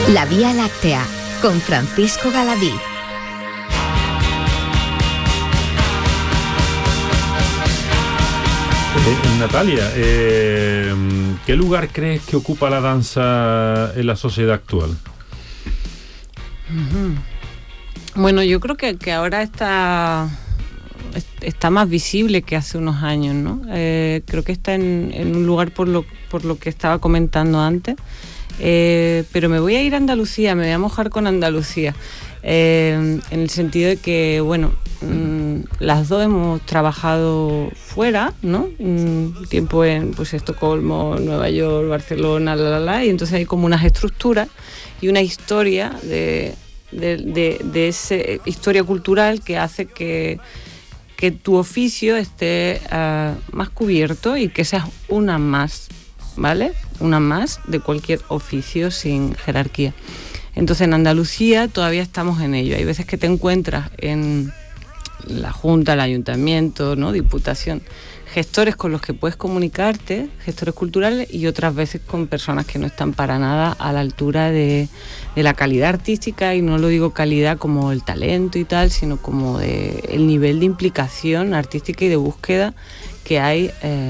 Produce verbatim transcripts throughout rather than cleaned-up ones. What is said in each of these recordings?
La Vía Láctea, con Francisco Galadí. Eh, Natalia, eh, ¿qué lugar crees que ocupa la danza en la sociedad actual? Uh-huh. Bueno, yo creo que, que ahora está, está más visible que hace unos años, ¿no? Eh, creo que está en, en un lugar por lo, por lo que estaba comentando antes, eh, pero me voy a ir a Andalucía, me voy a mojar con Andalucía, eh, en el sentido de que, bueno, mmm, las dos hemos trabajado fuera, ¿no? Un tiempo en pues Estocolmo, Nueva York, Barcelona, la, la, la, y entonces hay como unas estructuras y una historia de, de, de, de esa historia cultural que hace que, que tu oficio esté uh, más cubierto y que seas una más, ¿vale? Una más de cualquier oficio sin jerarquía. Entonces en Andalucía todavía estamos en ello. Hay veces que te encuentras en la Junta, el Ayuntamiento, ¿no? Diputación, gestores con los que puedes comunicarte, gestores culturales, y otras veces con personas que no están para nada a la altura de, de la calidad artística, y no lo digo calidad como el talento y tal, sino como de el nivel de implicación artística y de búsqueda que hay eh,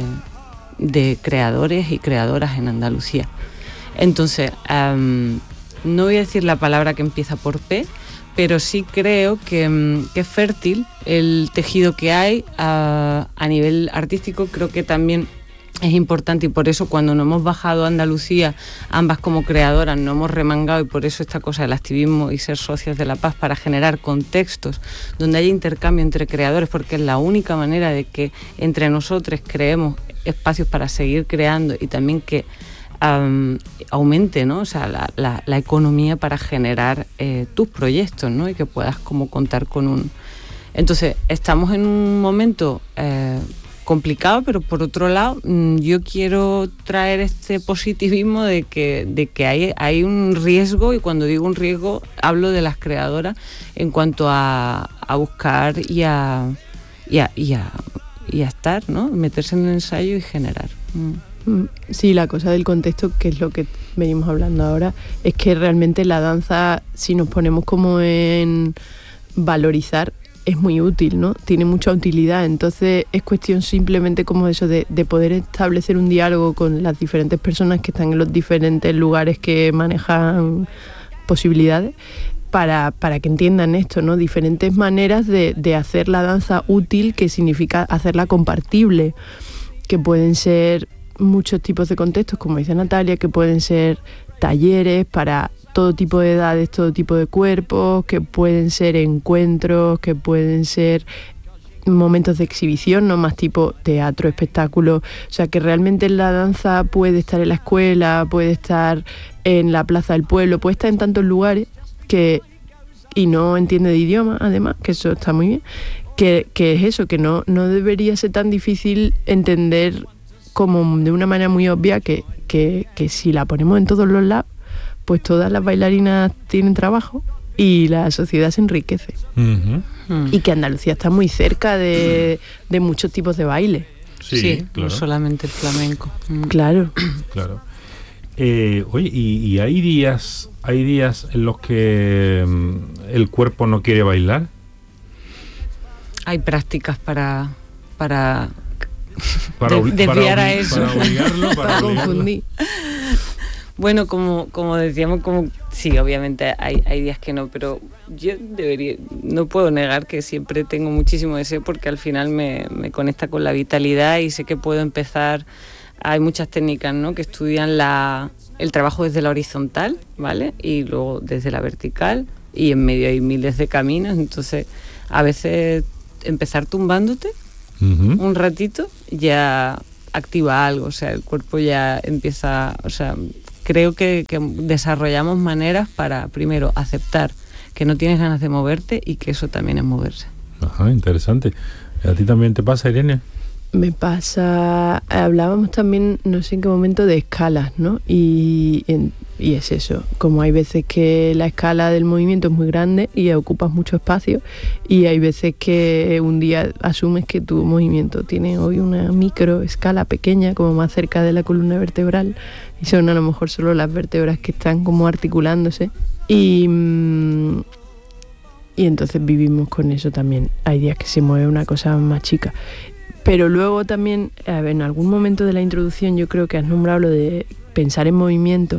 de creadores y creadoras en Andalucía. Entonces, um, no voy a decir la palabra que empieza por P, pero sí creo que, que es fértil el tejido que hay a, a nivel artístico. Creo que también es importante, y por eso cuando nos hemos bajado a Andalucía, ambas como creadoras nos hemos remangado, y por eso esta cosa del activismo y ser socias de la paz, para generar contextos donde haya intercambio entre creadores, porque es la única manera de que entre nosotros creemos espacios para seguir creando, y también que Um, aumente, ¿no? O sea, la, la, la economía para generar eh, tus proyectos, ¿no? Y que puedas como contar con un... Entonces, estamos en un momento eh, complicado, pero por otro lado, mmm, yo quiero traer este positivismo de que, de que hay, hay un riesgo, y cuando digo un riesgo, hablo de las creadoras en cuanto a, a buscar y a, y a, y a, y a estar, ¿no? Meterse en el ensayo y generar. Mm. Sí, la cosa del contexto, que es lo que venimos hablando ahora, es que realmente la danza, si nos ponemos como en valorizar, es muy útil, ¿no? Tiene mucha utilidad. Entonces es cuestión simplemente como eso de, de poder establecer un diálogo con las diferentes personas que están en los diferentes lugares que manejan posibilidades, para, para que entiendan esto, ¿no? Diferentes maneras de, de hacer la danza útil, que significa hacerla compartible, que pueden ser muchos tipos de contextos, como dice Natalia, que pueden ser talleres para todo tipo de edades, todo tipo de cuerpos, que pueden ser encuentros, que pueden ser momentos de exhibición, no más tipo teatro, espectáculo. O sea, que realmente la danza puede estar en la escuela, puede estar en la plaza del pueblo, puede estar en tantos lugares que y no entiende de idioma, además, que eso está muy bien, que, que es eso, que no, no debería ser tan difícil entender como de una manera muy obvia que, que, que si la ponemos en todos los lados, pues todas las bailarinas tienen trabajo y la sociedad se enriquece. Uh-huh. Mm. Y que Andalucía está muy cerca de, de muchos tipos de baile. Sí, sí, claro. No solamente el flamenco. Mm. Claro. Claro. Eh, oye, y, y hay días, hay días en los que um, el cuerpo no quiere bailar. Hay prácticas para para para, de, desviar para, a eso, para obligarlo, para, para obligarlo. confundir. Bueno, como como decíamos, como sí, obviamente hay hay días que no, pero yo debería, no puedo negar que siempre tengo muchísimo deseo, porque al final me, me conecta con la vitalidad y sé que puedo empezar. Hay muchas técnicas, ¿no?, que estudian la, el trabajo desde la horizontal, ¿vale? Y luego desde la vertical, y en medio hay miles de caminos. Entonces, a veces empezar tumbándote uh-huh. un ratito ya activa algo, o sea, el cuerpo ya empieza, o sea, creo que, que desarrollamos maneras para, primero, aceptar que no tienes ganas de moverte y que eso también es moverse. Ajá, interesante. ¿A ti también te pasa, Irene? Me pasa, hablábamos también, no sé en qué momento, de escalas, ¿no? Y en, y es eso, como hay veces que la escala del movimiento es muy grande y ocupas mucho espacio, y hay veces que un día asumes que tu movimiento tiene hoy una micro escala pequeña, como más cerca de la columna vertebral, y son a lo mejor solo las vértebras que están como articulándose, y, y entonces vivimos con eso también. Hay días que se mueve una cosa más chica. Pero luego también, a ver, en algún momento de la introducción yo creo que has nombrado lo de pensar en movimiento,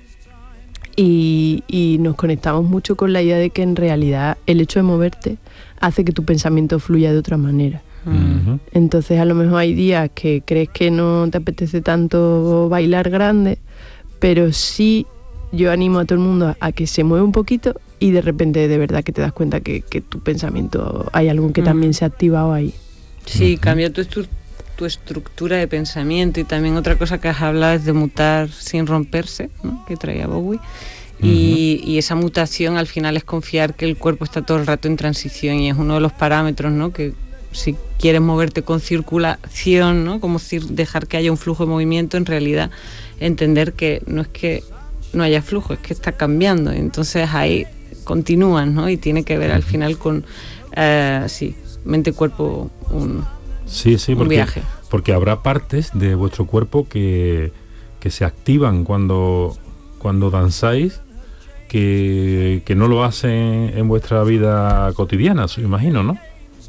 y, y nos conectamos mucho con la idea de que en realidad el hecho de moverte hace que tu pensamiento fluya de otra manera. Uh-huh. Entonces a lo mejor hay días que crees que no te apetece tanto bailar grande, pero sí yo animo a todo el mundo a, a que se mueva un poquito, y de repente de verdad que te das cuenta que, que tu pensamiento, hay algo que uh-huh. también se ha activado ahí. Sí, cambia tu, estru- tu estructura de pensamiento. Y también otra cosa que has hablado es de mutar sin romperse, ¿no? Que traía Bowie. Uh-huh. Y, y esa mutación al final es confiar que el cuerpo está todo el rato en transición, y es uno de los parámetros, ¿no? Que si quieres moverte con circulación, ¿no? Como decir, dejar que haya un flujo de movimiento, en realidad entender que no es que no haya flujo, es que está cambiando. Entonces ahí continúan, ¿no? Y tiene que ver al final con, eh, sí, mente-cuerpo, un, sí, sí, un porque, viaje. Porque habrá partes de vuestro cuerpo que, que se activan cuando, cuando danzáis, que, que no lo hacen en vuestra vida cotidiana, imagino, ¿no?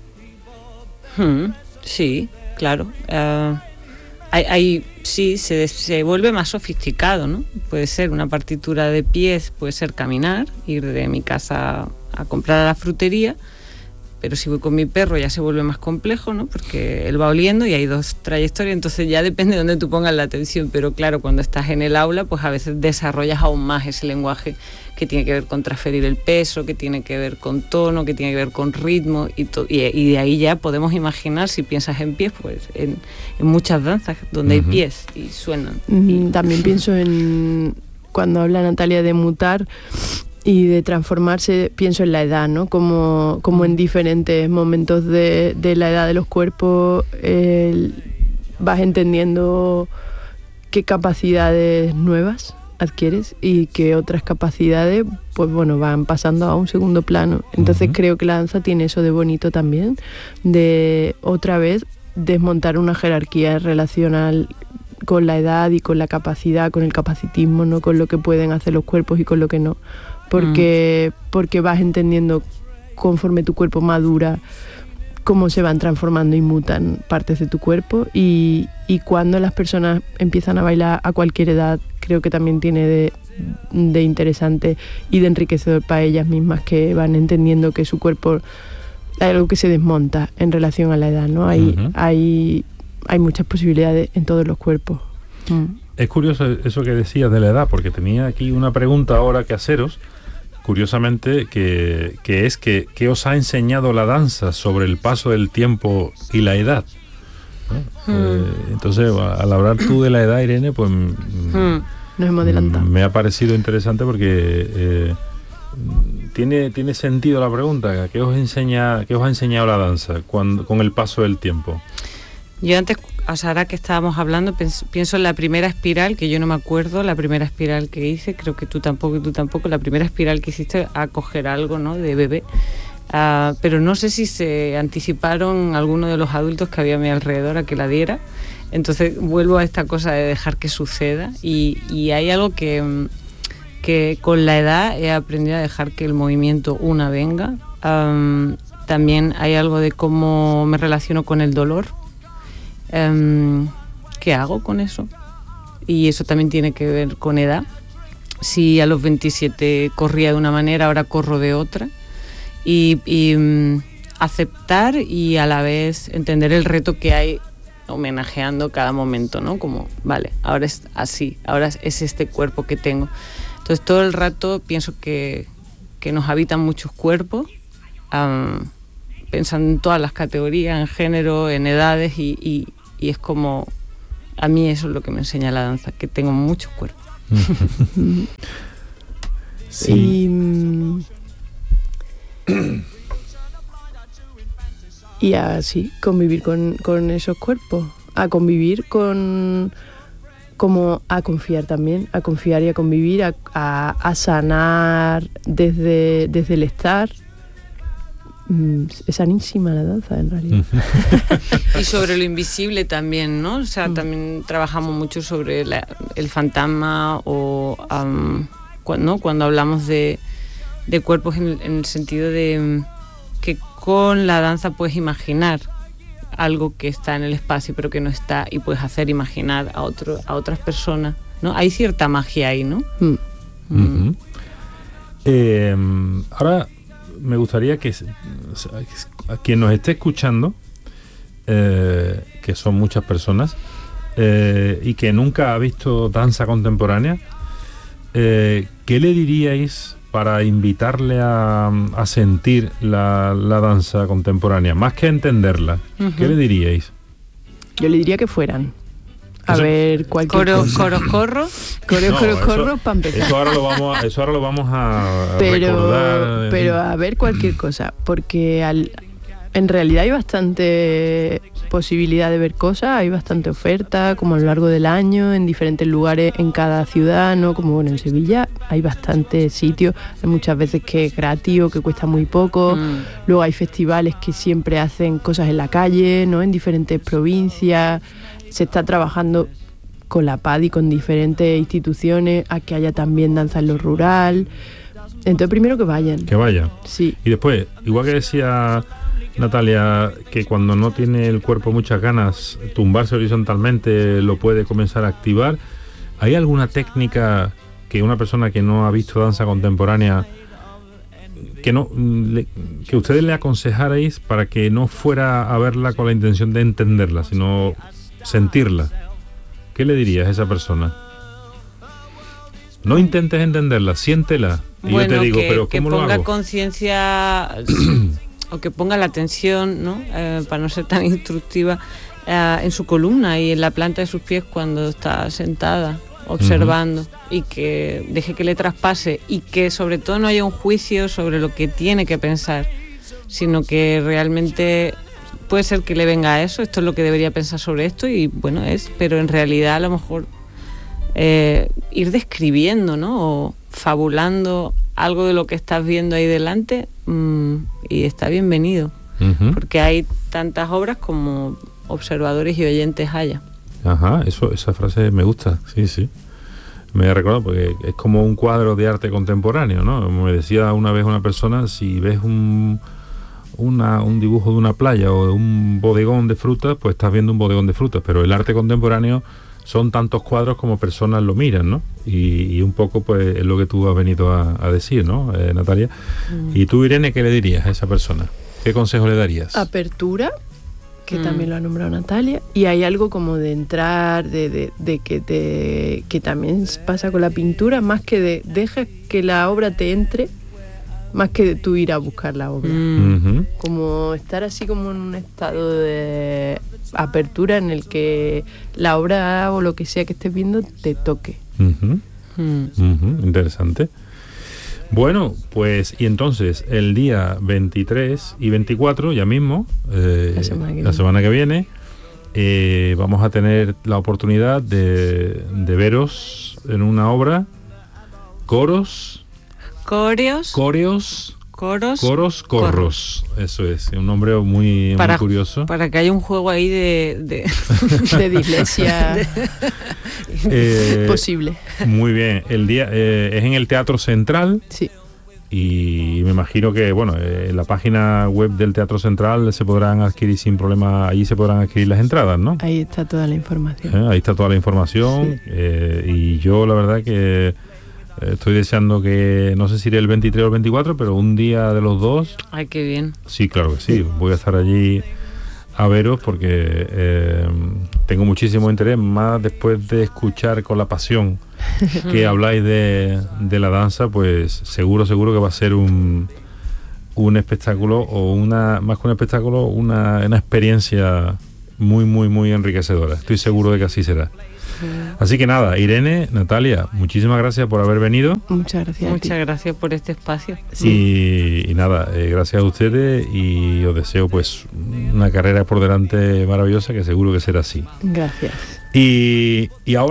Hmm, sí, claro. Uh, hay, hay, sí, se, se vuelve más sofisticado, ¿no? Puede ser una partitura de pies, puede ser caminar, ir de mi casa a comprar a la frutería. Pero si voy con mi perro ya se vuelve más complejo, ¿no? Porque él va oliendo y hay dos trayectorias, entonces ya depende de dónde tú pongas la atención. Pero claro, cuando estás en el aula, pues a veces desarrollas aún más ese lenguaje que tiene que ver con transferir el peso, que tiene que ver con tono, que tiene que ver con ritmo, y, to- y, y de ahí ya podemos imaginar, si piensas en pies, pues en, en muchas danzas donde uh-huh. hay pies y suenan. Mm, y, también pienso en, cuando habla Natalia de mutar y de transformarse, pienso en la edad, ¿no? Como, como en diferentes momentos de, de la edad de los cuerpos eh, vas entendiendo qué capacidades nuevas adquieres y qué otras capacidades, pues bueno, van pasando a un segundo plano. Entonces uh-huh. creo que la danza tiene eso de bonito también, de otra vez desmontar una jerarquía relacional con la edad y con la capacidad, con el capacitismo, ¿no? Con lo que pueden hacer los cuerpos y con lo que no. Porque, mm. porque vas entendiendo conforme tu cuerpo madura cómo se van transformando y mutan partes de tu cuerpo, y, y cuando las personas empiezan a bailar a cualquier edad, creo que también tiene de, de interesante y de enriquecedor para ellas mismas, que van entendiendo que su cuerpo hay algo que se desmonta en relación a la edad, ¿no? Hay, uh-huh. hay, hay muchas posibilidades en todos los cuerpos. Mm. Es curioso eso que decías de la edad, porque tenía aquí una pregunta ahora que haceros, curiosamente, que, que es que ¿qué os ha enseñado la danza sobre el paso del tiempo y la edad? ¿No? Mm. Eh, entonces, al hablar tú de la edad, Irene, pues mm. nos hemos adelantado. Me ha parecido interesante porque eh, tiene, tiene sentido la pregunta. ¿Qué os enseña, qué os ha enseñado la danza cuando, con el paso del tiempo? Yo antes, o sea, ahora que estábamos hablando, pienso en la primera espiral, que yo no me acuerdo, la primera espiral que hice, creo que tú tampoco y tú tampoco, la primera espiral que hiciste a coger algo, ¿no?, de bebé. Uh, pero no sé si se anticiparon algunos de los adultos que había a mi alrededor a que la diera. Entonces vuelvo a esta cosa de dejar que suceda, y, y hay algo que, que con la edad he aprendido a dejar que el movimiento una venga. Um, también hay algo de cómo me relaciono con el dolor. Um, ¿Qué hago con eso? Y eso también tiene que ver con edad. Si a los veintisiete corría de una manera, ahora corro de otra. Y, y um, aceptar y a la vez entender el reto que hay homenajeando cada momento, ¿no? Como, vale, ahora es así, ahora es este cuerpo que tengo. Entonces todo el rato pienso que, que nos habitan muchos cuerpos, um, pensando en todas las categorías, en género, en edades, y, y, y es como, a mí eso es lo que me enseña la danza, que tengo muchos cuerpos. Sí. Y, y así, convivir con, con esos cuerpos, a convivir con, como a confiar también, a confiar y a convivir, a, a, a sanar desde, desde el estar. Es sanísima la danza, en realidad. Y sobre lo invisible también, ¿no? O sea, mm. también trabajamos mucho sobre la, el fantasma o um, cuando, ¿no? cuando hablamos de, de cuerpos en el, en el sentido de que con la danza puedes imaginar algo que está en el espacio pero que no está, y puedes hacer imaginar a otro, a otras personas, ¿no? Hay cierta magia ahí, ¿no? Mm. Mm. Uh-huh. Eh, ahora me gustaría que a quien nos esté escuchando, eh, que son muchas personas, eh, y que nunca ha visto danza contemporánea, eh, ¿qué le diríais para invitarle a, a sentir la, la danza contemporánea? Más que entenderla, uh-huh. ¿qué le diríais? Yo le diría que fueran a eso, ver cualquier coro, cosa. Coros, corros. Coros, no, coros, eso, corros, para empezar. Eso ahora lo vamos a, eso ahora lo vamos a pero, recordar. Pero a ver cualquier cosa, porque al, en realidad hay bastante posibilidad de ver cosas, hay bastante oferta, como a lo largo del año, en diferentes lugares en cada ciudad, ¿no? Como bueno, en Sevilla hay bastantes sitios, hay muchas veces que es gratis o que cuesta muy poco, mm. luego hay festivales que siempre hacen cosas en la calle, ¿no? En diferentes provincias. Se está trabajando con la P A D y con diferentes instituciones a que haya también danza en lo rural. Entonces primero que vayan. Que vayan. Sí. Y después, igual que decía Natalia, que cuando no tiene el cuerpo muchas ganas, tumbarse horizontalmente lo puede comenzar a activar. ¿Hay alguna técnica que una persona que no ha visto danza contemporánea, que no le, que ustedes le aconsejarais para que no fuera a verla con la intención de entenderla, sino sentirla? ¿Qué le dirías a esa persona? No intentes entenderla, siéntela. Y bueno, yo te digo, que, pero que ¿cómo lo hago? Que ponga conciencia o que ponga la atención, ¿no? Eh, para no ser tan instructiva, eh, en su columna y en la planta de sus pies cuando está sentada, observando, uh-huh. y que deje que le traspase, y que sobre todo no haya un juicio sobre lo que tiene que pensar, sino que realmente puede ser que le venga a eso, esto es lo que debería pensar sobre esto, y bueno, es, pero en realidad a lo mejor eh, ir describiendo, ¿no? O fabulando algo de lo que estás viendo ahí delante, mmm, y está bienvenido, uh-huh. porque hay tantas obras como observadores y oyentes haya. Ajá, eso, esa frase me gusta, sí, sí. Me recuerdo porque es como un cuadro de arte contemporáneo, ¿no? Como me decía una vez una persona, si ves un, una, un dibujo de una playa o de un bodegón de frutas, pues estás viendo un bodegón de frutas, pero el arte contemporáneo son tantos cuadros como personas lo miran, ¿no? Y, y un poco pues es lo que tú has venido a, a decir, ¿no, eh, Natalia? Mm. Y tú, Irene, ¿qué le dirías a esa persona? ¿Qué consejo le darías? Apertura, que mm. también lo ha nombrado Natalia, y hay algo como de entrar, de, de, de que te que también pasa con la pintura, más que de dejes que la obra te entre, más que de tú ir a buscar la obra. Mm. Uh-huh. Como estar así como en un estado de apertura en el que la obra o lo que sea que estés viendo te toque. Uh-huh. Mm. Uh-huh. Interesante. Bueno, pues y entonces el día veintitrés y veinticuatro, ya mismo, eh, la semana que la viene, semana que viene eh, vamos a tener la oportunidad de, de veros en una obra, coros, coreos, coreos, coros, coros, corros. Eso es, un nombre muy, para, muy curioso. Para que haya un juego ahí de... De, de dislexia eh, posible. Muy bien, el día eh, es en el Teatro Central. Sí. Y me imagino que, bueno, en la página web del Teatro Central se podrán adquirir sin problema, allí se podrán adquirir las entradas, ¿no? Ahí está toda la información. ¿Eh? Ahí está toda la información. Sí. Eh, y yo la verdad que estoy deseando que, no sé si iré el veintitrés o el veinticuatro, pero un día de los dos. Ay, qué bien. Sí, claro que sí. Voy a estar allí a veros porque eh, tengo muchísimo interés, más después de escuchar con la pasión que habláis de, de la danza, pues seguro, seguro que va a ser un, un espectáculo, o una, más que un espectáculo, una, una experiencia muy, muy, muy enriquecedora. Estoy seguro de que así será. Así que nada, Irene, Natalia, muchísimas gracias por haber venido. Muchas gracias. Muchas gracias por este espacio. Sí. Y, y nada, eh, gracias a ustedes, y os deseo pues una carrera por delante maravillosa, que seguro que será así. Gracias. Y, y ahora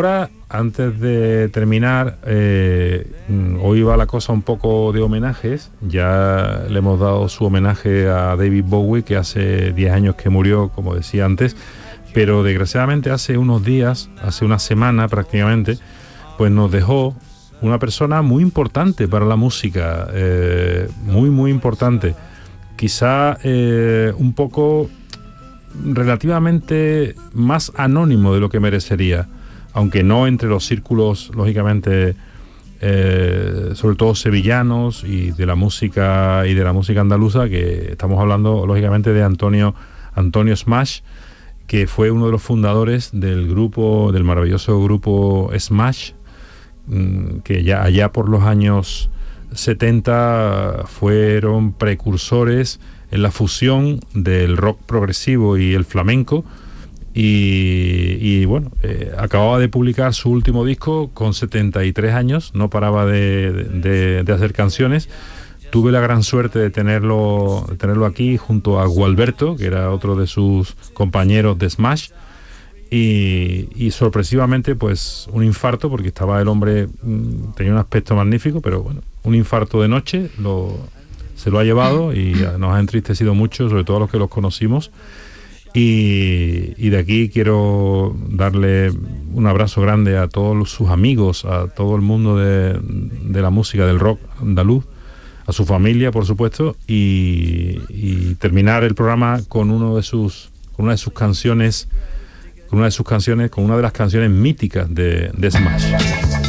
antes de terminar, eh, hoy va la cosa un poco de homenajes. Ya le hemos dado su homenaje a David Bowie, que hace diez años que murió, como decía antes, pero desgraciadamente hace unos días, hace una semana prácticamente, pues nos dejó una persona muy importante para la música, eh, muy muy importante, quizá eh, un poco relativamente más anónimo de lo que merecería, aunque no entre los círculos, lógicamente, eh, sobre todo sevillanos y de la música y de la música andaluza, que estamos hablando lógicamente de Antonio Antonio Smash, que fue uno de los fundadores del grupo, del maravilloso grupo Smash, que ya allá por los años setenta fueron precursores en la fusión del rock progresivo y el flamenco. Y, y bueno, eh, acababa de publicar su último disco con setenta y tres años, no paraba de, de, de hacer canciones. Tuve la gran suerte de tenerlo, de tenerlo aquí junto a Gualberto, que era otro de sus compañeros de Smash, y, y sorpresivamente pues un infarto, porque estaba el hombre, mmm, tenía un aspecto magnífico, pero bueno, un infarto de noche lo, se lo ha llevado y nos ha entristecido mucho, sobre todo a los que los conocimos. Y, y de aquí quiero darle un abrazo grande a todos sus amigos, a todo el mundo de, de la música, del rock andaluz, a su familia, por supuesto, y, y terminar el programa con uno de sus, con una de sus canciones, con una de sus canciones, con una de las canciones míticas de, de Smash.